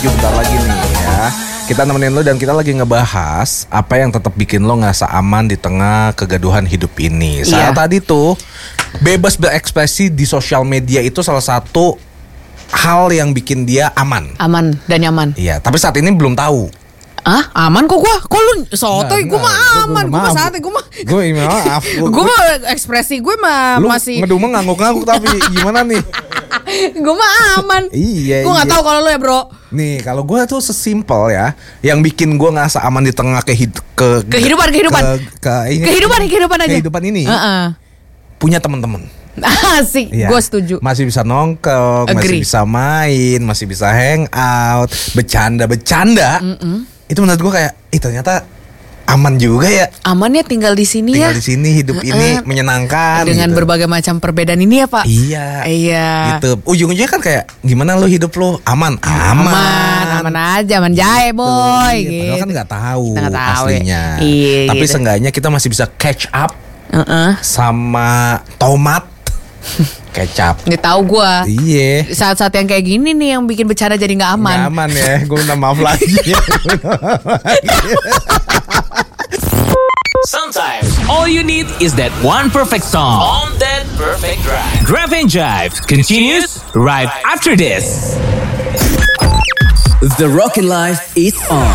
Bentar lagi nih ya. Kita nemenin lo dan kita lagi ngebahas apa yang tetap bikin lo ngerasa aman di tengah kegaduhan hidup ini. Saat tadi tuh bebas berekspresi di sosial media itu salah satu hal yang bikin dia aman. Aman dan nyaman. Iya, tapi saat ini belum tahu. Aman kok gua? Kok lu sotoy? Gue mah aman. Gue mah santai. Gue mah maaf. Gue mah ekspresi gue mah lu masih. Ngedumeng ngangguk-ngangguk tapi gimana nih? Gue mah aman. Iya. Gue nggak tahu kalau lu ya bro. Nih kalau gue tuh sesimpel ya, yang bikin gue ngerasa aman di tengah kehidupan ini. Punya teman-teman. Asik, ya, gue setuju. Masih bisa nongkrong, masih bisa main, masih bisa hangout, bercanda. Itu menurut gue kayak, ternyata aman juga ya. Amannya tinggal di sini ya. Tinggal di sini, hidup ini menyenangkan. Dengan gitu. berbagai macam perbedaan ini ya Pak. Iya. Gitu. Ujung-ujungnya kan kayak, gimana lo hidup lo? Aman aja, aman jahe boy. Gitu. Padahal kan nggak tahu Ya. aslinya. Iya, tapi gitu. seenggaknya kita masih bisa catch up sama tomat. Kecap. Nggak tahu gue. Iya. Saat-saat yang kayak gini nih yang bikin bercanda jadi nggak aman. Nggak aman ya. Gue minta maaf lagi. Sometimes all you need is that one perfect song on that perfect drive. Drive and Jive continues right after this. The Rockin' Life is on.